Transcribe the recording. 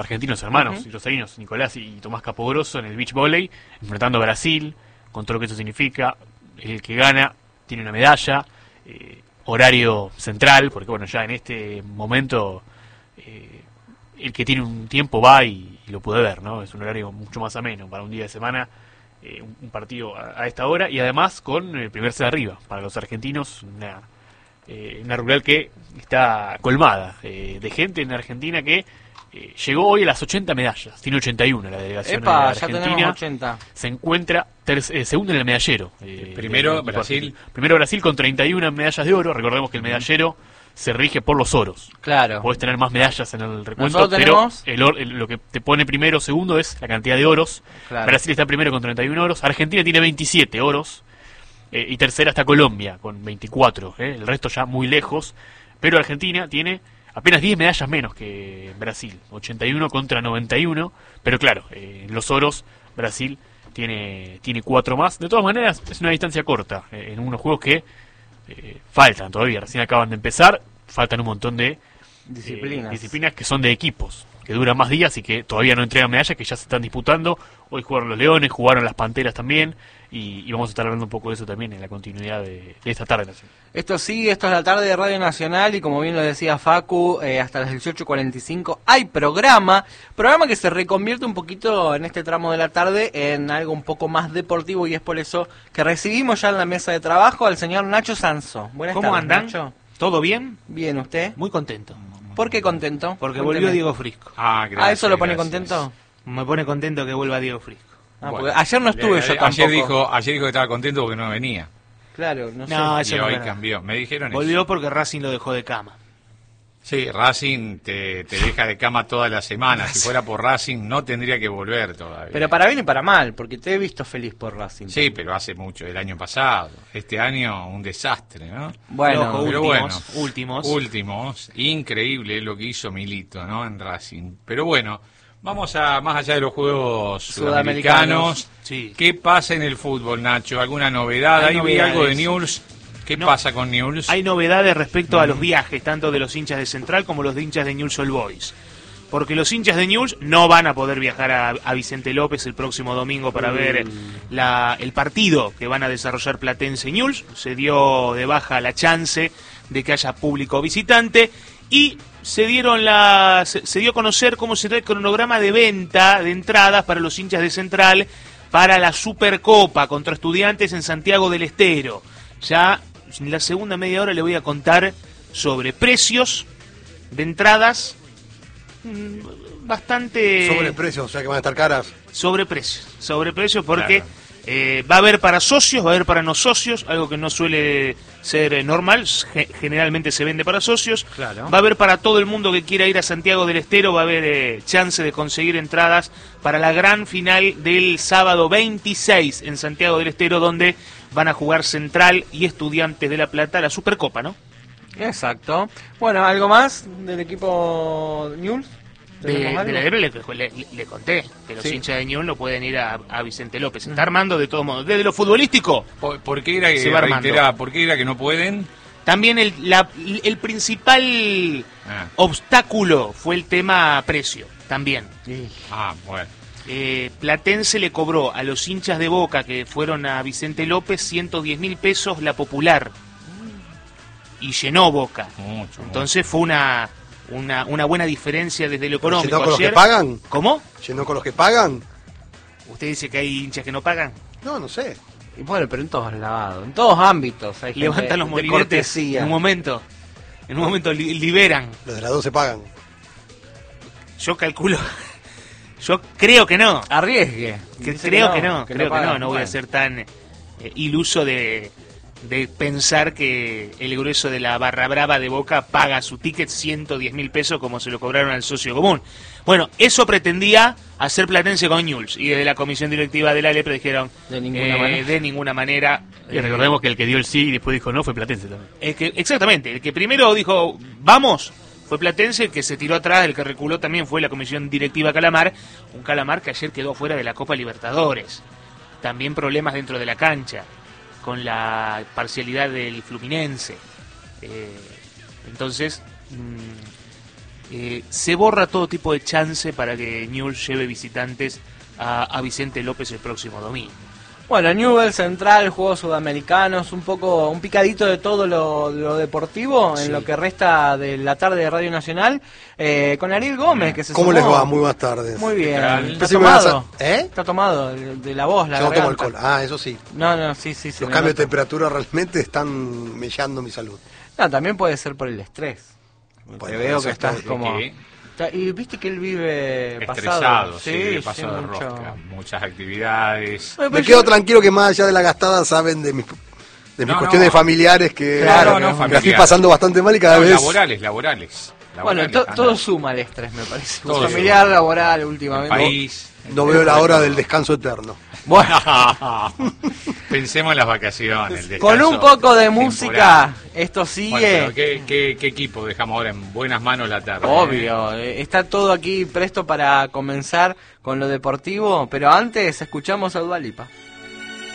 argentinos hermanos, rosarinos, Nicolás y Tomás Capodroso en el beach volley, enfrentando a Brasil, con todo lo que eso significa. El que gana tiene una medalla, horario central, porque bueno, ya en este momento el que tiene un tiempo va y lo puede ver, ¿no? Es un horario mucho más ameno para un día de semana, un partido a esta hora, y además con el primer set arriba para los argentinos, una rural que está colmada de gente en Argentina que llegó hoy a las 80 medallas, tiene 81 la delegación de Argentina. Ya tenemos 80. Se encuentra segundo en el medallero. Primero Brasil. Primero Brasil con 31 medallas de oro. Recordemos que el medallero se rige por los oros. Claro. Podés tener más medallas en el recuento, pero lo que te pone primero o segundo es la cantidad de oros. Claro. Brasil está primero con 31 oros. Argentina tiene 27 oros. Y tercera está Colombia con 24. El resto ya muy lejos. Pero Argentina tiene apenas 10 medallas menos que Brasil. 81 contra 91. Pero claro, en los oros Brasil tiene 4 más. De todas maneras, es una distancia corta. En unos juegos que faltan todavía. Recién acaban de empezar. Faltan un montón de disciplinas que son de equipos, que duran más días y que todavía no entregan medallas, que ya se están disputando. Hoy jugaron los Leones, jugaron las Panteras también, y vamos a estar hablando un poco de eso también en la continuidad de esta tarde nacional. Esto es la tarde de Radio Nacional, y como bien lo decía Facu, hasta las 18:45 hay programa que se reconvierte un poquito en este tramo de la tarde en algo un poco más deportivo, y es por eso que recibimos ya en la mesa de trabajo al señor Nacho Sanso. Buenas tardes, andan? Nacho. ¿Todo bien? Bien, ¿usted? Muy contento. ¿Por qué contento? Porque Cuénteme. volvió Diego Frisco. Gracias. ¿Eso lo pone contento? Me pone contento que vuelva Diego Frisco. Porque ayer no estuve yo tampoco. Ayer dijo que estaba contento porque no venía. Claro, no sé. Y eso hoy no cambió. Me dijeron volvió eso. porque Racing lo dejó de cama. Sí, Racing te deja de cama toda la semana. Si fuera por Racing no tendría que volver todavía. Pero para bien y para mal, porque te he visto feliz por Racing. Sí, pero hace mucho, el año pasado. Este año un desastre, ¿no? Bueno, pero últimos. Increíble lo que hizo Milito, ¿no? En Racing. Pero bueno, vamos a más allá de los juegos sudamericanos. Sí. ¿Qué pasa en el fútbol, Nacho? ¿Alguna novedad? Ahí vi algo de Newell's. ¿Qué pasa con Newell's? Hay novedades respecto a los viajes, tanto de los hinchas de Central como los de hinchas de Newell's Old Boys. Porque los hinchas de Newell's no van a poder viajar a Vicente López el próximo domingo para ver el partido que van a desarrollar Platense y Newell's. Se dio de baja la chance de que haya público visitante, y se dio a conocer cómo será el cronograma de venta de entradas para los hinchas de Central para la Supercopa contra Estudiantes en Santiago del Estero. Ya en la segunda media hora le voy a contar sobre precios de entradas bastante... Sobreprecios, o sea que van a estar caras. Sobreprecios porque va a haber para socios, va a haber para no socios, algo que no suele ser normal, generalmente se vende para socios. Claro. Va a haber para todo el mundo que quiera ir a Santiago del Estero, va a haber chance de conseguir entradas para la gran final del sábado 26 en Santiago del Estero, donde van a jugar Central y Estudiantes de La Plata la Supercopa, ¿no? Exacto. Bueno, ¿algo más del equipo Newell's? De la guerra le conté que los hinchas de Newell's no pueden ir a Vicente López. Se está armando de todos modos. Desde lo futbolístico, ¿Por qué era ¿por qué era que no pueden? también el principal obstáculo fue el tema precio, también. Bueno. Platense le cobró a los hinchas de Boca que fueron a Vicente López 110.000 pesos la popular, y llenó Boca. Mucho. Entonces fue una buena diferencia desde lo económico. ¿Llenó con los que pagan? ¿Cómo? ¿Llenó con los que pagan? ¿Usted dice que hay hinchas que no pagan? No sé. Y bueno, pero en todos lados, en todos ámbitos. Hay Levantan los de molinetes cortesía. en un momento liberan. Los de la 12 pagan. Yo calculo, yo creo que no. Arriesgue. Creo que no voy Bueno. a ser tan iluso de pensar que el grueso de la barra brava de Boca paga su ticket 110.000 pesos como se lo cobraron al socio común. Bueno, eso pretendía hacer Platense con Newell's, y desde la comisión directiva de la LEPRE dijeron De ninguna manera. Y recordemos que el que dio el sí y después dijo no fue Platense también. Exactamente, el que primero dijo vamos fue Platense, el que se tiró atrás, el que reculó también fue la comisión directiva Calamar, un Calamar que ayer quedó fuera de la Copa Libertadores. También problemas dentro de la cancha, con la parcialidad del Fluminense. Entonces, se borra todo tipo de chance para que Newell's lleve visitantes a Vicente López el próximo domingo. Bueno, Newell's Central, Juegos Sudamericanos, un picadito de todo lo deportivo en lo que resta de la tarde de Radio Nacional, con Ariel Gómez, que se ¿Cómo sumó. les va? Muy buenas tardes. Muy bien. ¿Está Pensé que tomado? ¿Eh? Está tomado de la voz, la Yo no tomo garganta. alcohol. Eso sí. No, sí. Los cambios de temperatura realmente están mellando mi salud. No, también puede ser por el estrés. Bueno, Te veo eso que estás es como... Y viste que él vive estresado, pasado. sí, pasado de mucho. rosca, muchas actividades. Me quedo tranquilo que más allá de la gastada saben de mis cuestiones familiares que, Claro, que la familiares. estoy pasando bastante mal y cada vez... Laborales. Bueno, todo suma al estrés, me parece. Todo Familiar, suma. laboral, últimamente. País. No veo la hora del descanso eterno. Bueno, Pensemos en las vacaciones. El con descanso un poco de temporal. música, esto Bueno, sigue. pero ¿qué equipo dejamos ahora en buenas manos la tarde? Obvio, está todo aquí presto para comenzar con lo deportivo, pero antes escuchamos a Dua Lipa.